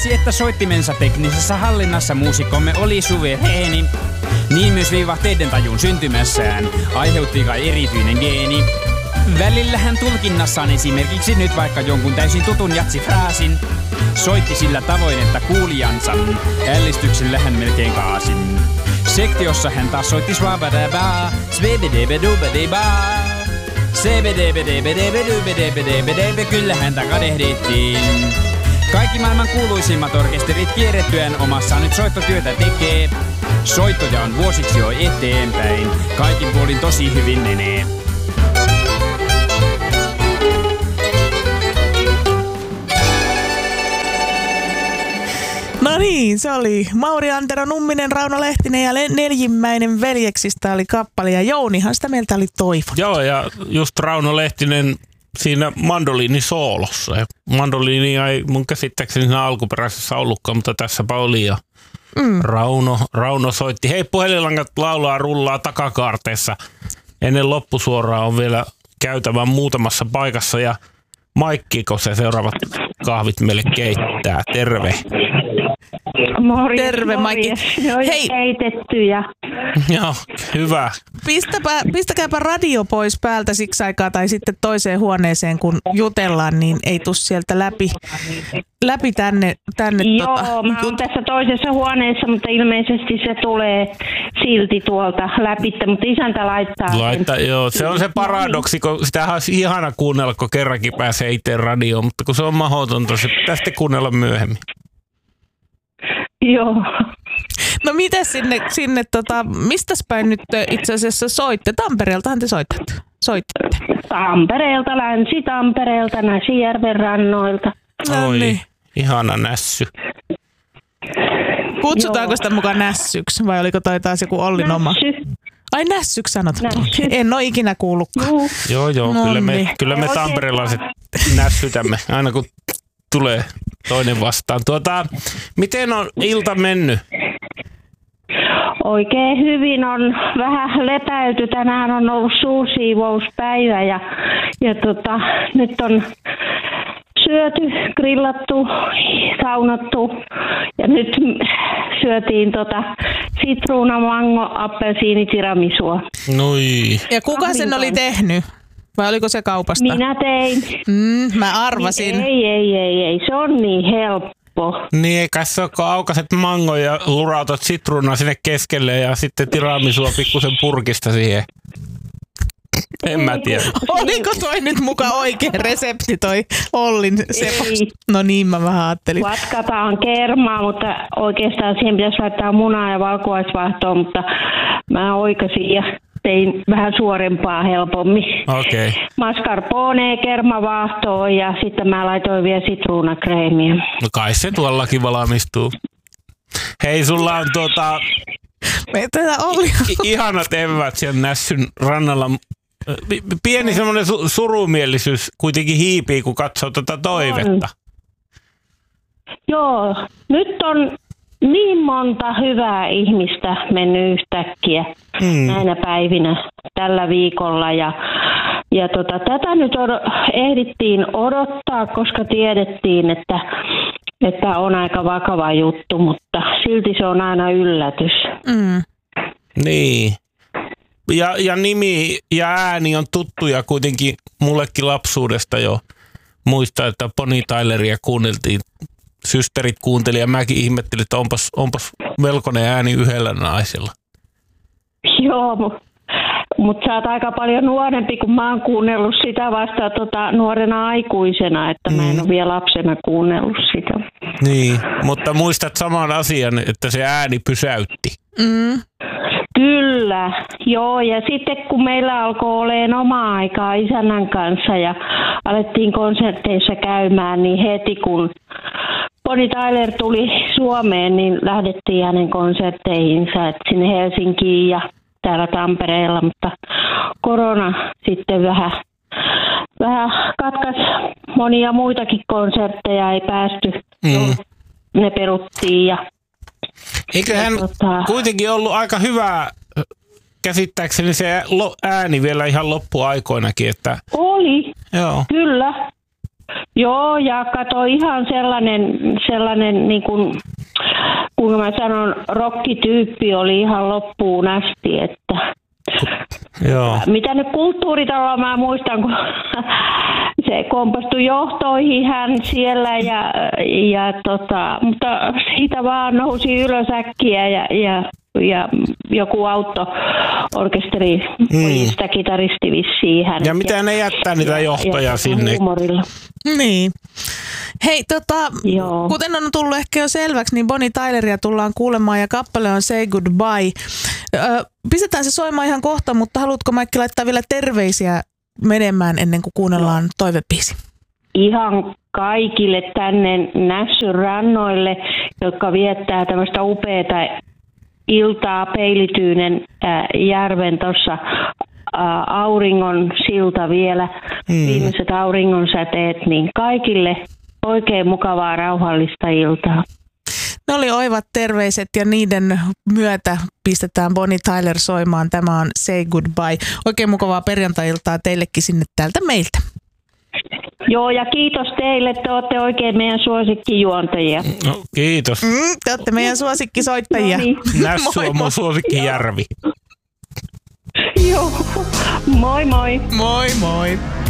Paitsi että soittimensa teknisessä hallinnassa muusikkomme oli suvereeni, niin myös vivahteiden tajun syntymässään aiheutti kai erityinen geeni. Välillähän tulkinnassaan esimerkiksi nyt vaikka jonkun täysin tutun jatsifraasin soitti sillä tavoin, että kuulijansa ällistyksellä hän melkein kaasin. Sektiossa hän taas soitti swabadabaa, svebedebedubedebaa. Sebedebedebedebedebedebedebe, kyllä häntä kadehdittiin. Kaikki maailman kuuluisimmat orkesterit kierrettyään omassaan nyt soittotyötä tekee. Soittoja on vuosiksi jo eteenpäin, kaikin puolin tosi hyvin menee. No niin, se oli Mauri Antero Numminen, Rauno Lehtinen ja Neljimmäinen veljeksistä oli kappale ja Jounihan sitä meiltä oli toivonut. Joo, ja just Rauno Lehtinen siinä mandoliinisoolossa. Mandoliini ei mun käsittääkseni siinä alkuperäisessä ollutkaan, mutta tässäpä oli ja Rauno soitti. Hei, puhelinlangat laulaa rullaa takakaarteessa. Ennen loppusuoraa on vielä käytävä muutamassa paikassa ja Maikkiko se seuraavat kahvit meille keittää. Terve. Morjes, Terve, Maikki. Ne on Hei. keitettyjä. Joo, hyvä. Pistäkääpä radio pois päältä siksi aikaa tai sitten toiseen huoneeseen, kun jutellaan, niin ei tuu sieltä läpi tänne. Joo, mä oon tässä toisessa huoneessa, mutta ilmeisesti se tulee silti tuolta läpi, mutta isäntä laittaa. Joo, se on se paradoksi, kun sitähän olisi ihana kuunnella, kun kerrankin pääsee itse radioon, mutta kun se on mahdotonta, se pitää sitten kuunnella myöhemmin. Joo. No miten sinne mistäs päin nyt itse asiassa soitte? Tampereeltahan te soititte. Tampereelta, Länsi-Tampereelta, Näsijärven rannoilta. Oi, niin. ihana nässy. Kutsutaanko sitä mukaan nässyksi vai oliko toi taas joku Ollin oma? Ai nässyksi sanotaan. Nässy. En ole ikinä kuullutkaan. Joo, No kyllä me tamperelaiset nässytämme aina kun tulee toinen vastaan. Miten on ilta mennyt? Oikein hyvin on vähän lepäyty. Tänään on ollut suursiivouspäivä ja nyt on syöty, grillattu, saunattu ja nyt syötiin sitruuna, mango, appelsiini, tiramisua. Noi. Ja kuka sen oli tehnyt? Vai oliko se kaupasta? Minä tein. Mä arvasin. Ei. Se on niin helppo. Niin, eikä se ole, kun aukaset mango ja lurautat sitruunaa sinne keskelle ja sitten tiramisua pikkusen purkista siihen. En mä tiedä. Oliko toi nyt mukaan oikea resepti toi Ollin sepas? No niin, mä vähän ajattelin. Vatkataan kermaa, mutta oikeastaan siihen pitäisi laittaa munaa ja valkuaisvaahtoa, mutta mä oikasin ja tein vähän suorempaa helpommin. Okei. Mascarpone, kermavaahtoa ja sitten mä laitoin vielä sitruunakreemiä. No kai se tuollakin valmistuu. Hei, sulla on ihanat evät siellä Nässyn rannalla. Pieni semmoinen surumielisyys kuitenkin hiipii, kun katsoo tätä toivetta. Joo, nyt on niin monta hyvää ihmistä mennyt yhtäkkiä näinä päivinä tällä viikolla ja tätä nyt ehdittiin odottaa, koska tiedettiin, että on aika vakava juttu, mutta silti se on aina yllätys. Niin. Ja nimi ja ääni on tuttuja kuitenkin mullekin lapsuudesta jo. Muistan, että Bonnie Tyleria kuunneltiin. Systerit kuunteli ja mäkin ihmettelin, että onpas melkoinen ääni yhdellä naisella. Joo, mutta sä oot aika paljon nuorempi, kun mä oon kuunnellut sitä vasta nuorena aikuisena, että mä en ole vielä lapsena kuunnellut sitä. Niin, mutta muistat saman asian, että se ääni pysäytti. Kyllä, joo, ja sitten kun meillä alkoi olemaan omaa aikaa isännän kanssa ja alettiin konserteissa käymään, niin heti kun Bonnie Tyler tuli Suomeen, niin lähdettiin hänen konsertteihinsa, että sinne Helsinkiin ja täällä Tampereella, mutta korona sitten vähän katkaisi monia muitakin konsertteja, ei päästy, ne peruttiin ja eiköhän kuitenkin ollut aika hyvä, käsittääkseni se ääni vielä ihan loppuaikoinakin, että oli, joo. kyllä. Joo, ja kato ihan sellainen niin kuin, kuinka mä sanon, rockityyppi oli ihan loppuun asti, että Joo. mitä nyt kulttuuritalolla mä muistan, kun se kompastui johtoihin hän siellä mutta siitä vaan nousi ylös äkkiä ja joku auto-orkesteri pojista kitaristi vissiin hänet. Ja mitä ne jättää niitä johtoja sinne? Huumorilla. Niin. Hei, kuten on tullut ehkä jo selväksi, niin Bonnie Tyleria tullaan kuulemaan ja kappale on Say Goodbye. Pistetään se soimaan ihan kohta, mutta haluatko Maikki laittaa vielä terveisiä menemään ennen kuin kuunnellaan toivebiisi? Ihan kaikille tänne Nässyn rannoille, jotka viettää tämmöistä upeata iltaa Peilityynen järven tuossa auringon silta vielä, viimeiset auringon säteet, niin kaikille oikein mukavaa rauhallista iltaa. Ne oli oivat terveiset ja niiden myötä pistetään Bonnie Tyler soimaan. Tämä on Say Goodbye. Oikein mukavaa perjantai-iltaa teillekin sinne täältä meiltä. Joo, ja kiitos teille. Te olette oikein meidän suosikkijuontajia. No, kiitos. Te olette meidän suosikkisoittajia. No niin. Nässy on mun suosikkijärvi. Joo, moi moi. Moi moi.